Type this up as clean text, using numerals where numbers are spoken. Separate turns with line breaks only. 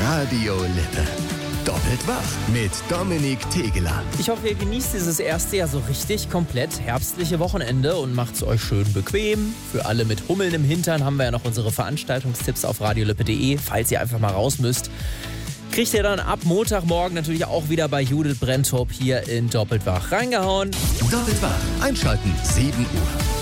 Radio Lippe. Doppelt wach mit Dominik Tegeler.
Ich hoffe, ihr genießt dieses erste Jahr so richtig komplett herbstliche Wochenende und macht es euch schön bequem. Für alle mit Hummeln im Hintern haben wir ja noch unsere Veranstaltungstipps auf radiolippe.de, falls ihr einfach mal raus müsst. Kriegt ihr dann ab Montagmorgen natürlich auch wieder bei Judith Brenntop hier in Doppelt wach reingehauen.
Doppelt wach. Einschalten, 7 Uhr.